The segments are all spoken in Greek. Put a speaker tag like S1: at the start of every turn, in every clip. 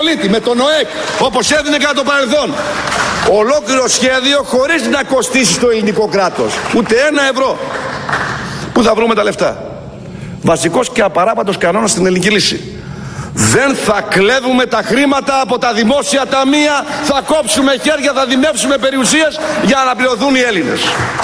S1: με τον ΟΕΚ, όπως έδινε κατά το παρελθόν. Ολόκληρο σχέδιο χωρίς να κοστίσει στο ελληνικό κράτος ούτε ένα ευρώ. Πού θα βρούμε τα λεφτά? Βασικός και απαράπατος κανόνας στην ελληνική λύση: δεν θα κλέβουμε τα χρήματα από τα δημόσια ταμεία, θα κόψουμε χέρια, θα δημεύσουμε περιουσίες για να πληρωθούν οι Έλληνες.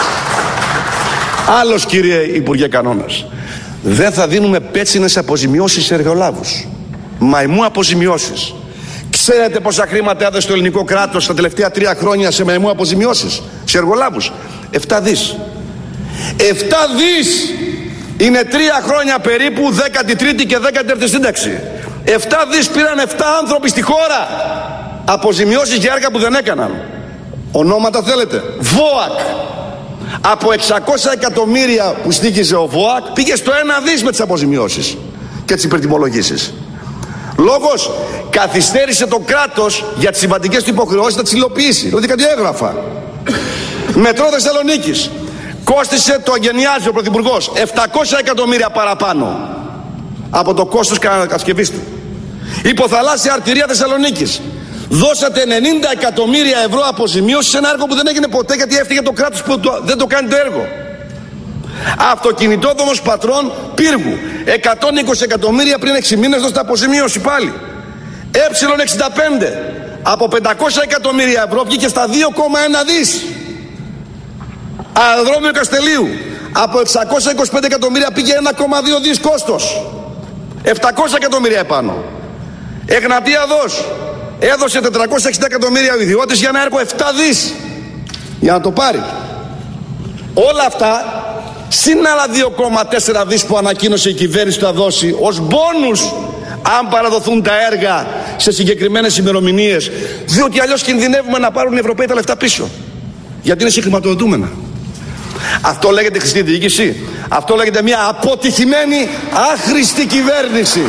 S1: Άλλος, κύριε Υπουργέ, κανόνας: δεν θα δίνουμε πέτσινες αποζημιώσεις σε εργολάβους. Μαϊμού αποζημιώσεις. Ξέρετε πόσα χρήματα έδωσε το ελληνικό κράτος τα τελευταία 3 χρόνια σε μαϊμού αποζημιώσεις σε εργολάβους? 7 δις. 7 δις είναι 3 χρόνια περίπου, 13η και 14η σύνταξη. 7 δις πήραν 7 άνθρωποι στη χώρα αποζημιώσεις για έργα που δεν έκαναν. Ονόματα θέλετε? ΒΟΑΚ. Από 600 εκατομμύρια που στοίχιζε ο ΒΟΑΚ πήγε στο 1 δις με τις αποζημιώσεις και τις υπερτιμολογήσεις. Λόγος: καθυστέρησε το κράτος για τις συμβατικές του υποχρεώσεις να τις υλοποιήσει. Δηλαδή κάτι έγραφα. Μετρό Θεσσαλονίκης. Κόστισε, το αγγενιάζει ο Πρωθυπουργός, 700 εκατομμύρια παραπάνω από το κόστος κατασκευής του. Υποθαλάσσια αρτηρία Θεσσαλονίκης. Δώσατε 90 εκατομμύρια ευρώ αποζημίωση σε ένα έργο που δεν έγινε ποτέ, γιατί έφυγε το κράτος που δεν το κάνει το έργο. Αυτοκινητόδρομος Πατρών Πύργου. 120 εκατομμύρια πριν 6 μήνες δώσατε αποζημίωση πάλι. Ε65. Από 500 εκατομμύρια ευρώ βγήκε στα 2,1 δις. Αεροδρόμιο Καστελίου. Από 625 εκατομμύρια πήγε 1,2 δις κόστος. 700 εκατομμύρια επάνω. Εγνατία Δός. Έδωσε 460 εκατομμύρια ο ιδιώτης για ένα έργο 7 δις. Για να το πάρει. Όλα αυτά συν άλλα 2,4 δις που ανακοίνωσε η κυβέρνηση θα δώσει ως μπόνους αν παραδοθούν τα έργα σε συγκεκριμένες ημερομηνίες, διότι αλλιώς κινδυνεύουμε να πάρουν οι Ευρωπαίοι τα λεφτά πίσω, γιατί είναι συγχρηματοδοτούμενα. Αυτό λέγεται χρηστή διοίκηση? Αυτό λέγεται μια αποτυχημένη, άχρηστη κυβέρνηση.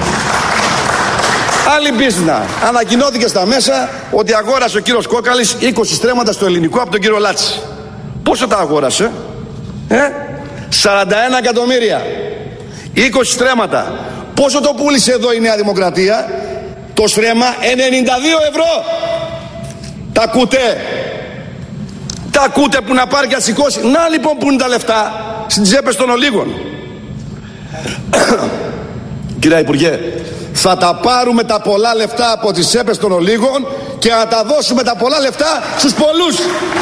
S1: Άλλη μπίζνα. Ανακοινώθηκε στα μέσα ότι αγόρασε ο κύριος Κόκαλης 20 στρέμματα στο ελληνικό από τον κύριο Λάτση. Πόσο τα αγόρασε? 41 εκατομμύρια. 20 στρέμματα. Πόσο το πούλησε εδώ η Νέα Δημοκρατία? Το στρέμμα 92 ευρώ. Τα ακούτε? Τα ακούτε που να πάρει και να σηκώσει? Να λοιπόν που είναι τα λεφτά στις τσέπες των ολίγων. Κυρία Υπουργέ, θα τα πάρουμε τα πολλά λεφτά από τις τσέπες των ολίγων και να τα δώσουμε τα πολλά λεφτά στους πολλούς.